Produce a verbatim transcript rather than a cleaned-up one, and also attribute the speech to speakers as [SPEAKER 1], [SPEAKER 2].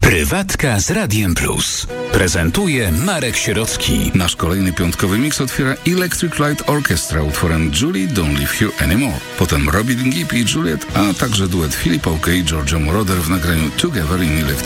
[SPEAKER 1] Prywatka z Radiem Plus. Prezentuje Marek Sierocki.
[SPEAKER 2] Nasz kolejny piątkowy miks otwiera Electric Light Orchestra utworem Julie Don't Live Here Anymore. Potem Robbie Gibb i Juliet, a także duet Philip Oakey i Georgia Moroder w nagraniu Together in Electric